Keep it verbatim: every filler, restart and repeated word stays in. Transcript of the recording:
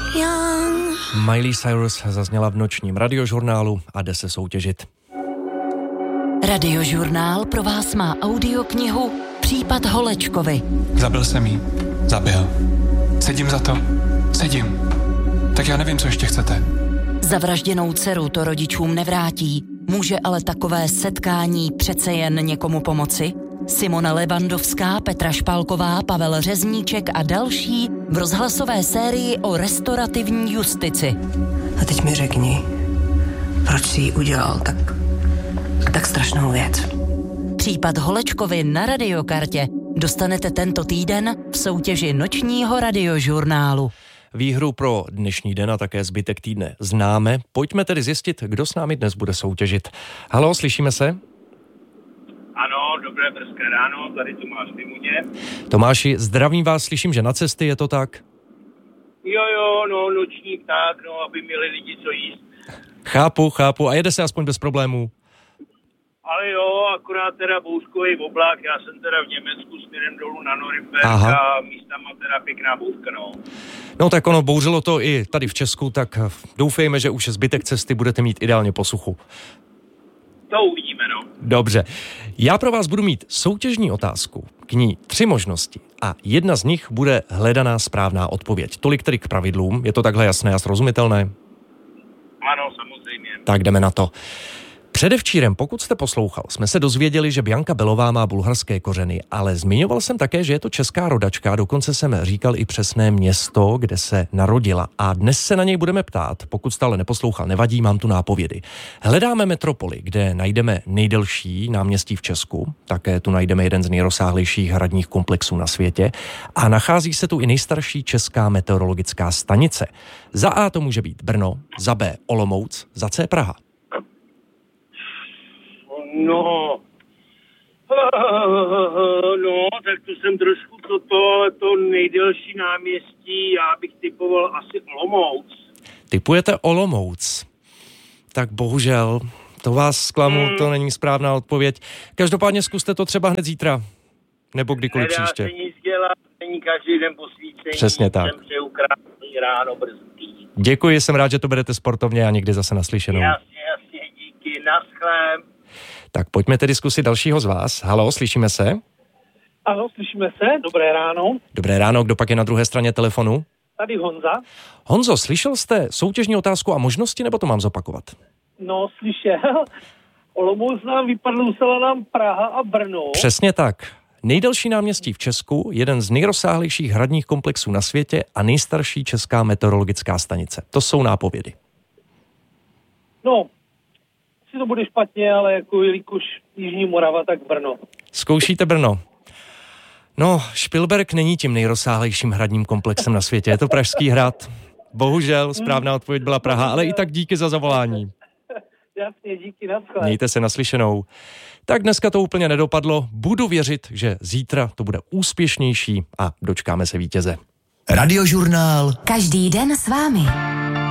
young. Miley Cyrus zazněla v nočním radiožurnálu a jde se soutěžit. Radiožurnál pro vás má audioknihu Případ Holečkovi. Zabil jsem jí. Zabil. Sedím za to. Sedím. Tak já nevím, co ještě chcete. Zavražděnou dceru to rodičům nevrátí. Může ale takové setkání přece jen někomu pomoci? Simona Levandovská, Petra Špálková, Pavel Řezníček a další v rozhlasové sérii o restaurativní justici. A teď mi řekni, proč jsi jí udělal tak, tak strašnou věc. Případ Holečkovi na Radiokartě dostanete tento týden v soutěži nočního radiožurnálu. Výhru pro dnešní den a také zbytek týdne známe. Pojďme tedy zjistit, kdo s námi dnes bude soutěžit. Haló, slyšíme se? Ano, dobré brzké ráno, tady Tomáš Vymuně. Tomáši, zdravím vás, slyším, že na cesty, je to tak? Jo, jo, no, noční pták, no, aby měli lidi co jíst. Chápu, chápu, a jede se aspoň bez problémů. Ale jo, akorát teda bouřkový oblak, já jsem teda v Německu směrem dolů na Norimberg a místama teda pěkná bouřka, no. No tak ono, bouřilo to i tady v Česku, tak doufejme, že už zbytek cesty budete mít ideálně po suchu. To uvidíme, no. Dobře. Já pro vás budu mít soutěžní otázku, k ní tři možnosti a jedna z nich bude hledaná správná odpověď. Tolik tedy k pravidlům, je to takhle jasné a srozumitelné? Ano, samozřejmě. Tak jdeme na to. Předevčírem, pokud jste poslouchal, jsme se dozvěděli, že Bianka Belová má bulharské kořeny, ale zmiňoval jsem také, že je to česká rodačka, dokonce jsem říkal i přesné město, kde se narodila. A dnes se na něj budeme ptát, pokud stále neposlouchal, nevadí, mám tu nápovědy. Hledáme metropoli, kde najdeme nejdelší náměstí v Česku, také tu najdeme jeden z nejrozsáhlejších hradních komplexů na světě a nachází se tu i nejstarší česká meteorologická stanice. Za A to může být Brno, za B Olomouc, za C Praha. No, no, tak to jsem trošku toto, ale to nejdelší náměstí, já bych typoval asi Olomouc. Typujete Olomouc? Tak bohužel, to vás zklamu, hmm. to není správná odpověď. Každopádně zkuste to třeba hned zítra, nebo kdykoliv Nedá příště. Nedá se nic dělat, není každý den posvícení. Přesně tak. Jsem přeju krásný ráno brzký. Děkuji, jsem rád, že to berete sportovně a někdy zase naslyšenou. Jasně, jasně, díky, naschlem. Tak pojďme tedy zkusit dalšího z vás. Haló, slyšíme se? Ano, slyšíme se, dobré ráno. Dobré ráno, kdo pak je na druhé straně telefonu? Tady Honza. Honzo, slyšel jste soutěžní otázku a možnosti, nebo to mám zopakovat? No, slyšel. Olomouc nám vypadl, musela nám Praha a Brno. Přesně tak. Nejdelší náměstí v Česku, jeden z nejrozsáhlejších hradních komplexů na světě a nejstarší česká meteorologická stanice. To jsou nápovědy. No, si to bude špatně, ale jako jelikož Jižní Morava, tak Brno. Zkoušíte Brno? No, Špilberk není tím nejrozsáhlejším hradním komplexem na světě, je to Pražský hrad. Bohužel, správná odpověď byla Praha, ale i tak díky za zavolání. Jasně, díky, naschle. Mějte se naslyšenou. Tak dneska to úplně nedopadlo, budu věřit, že zítra to bude úspěšnější a dočkáme se vítěze. Radiožurnál. Každý den s vámi.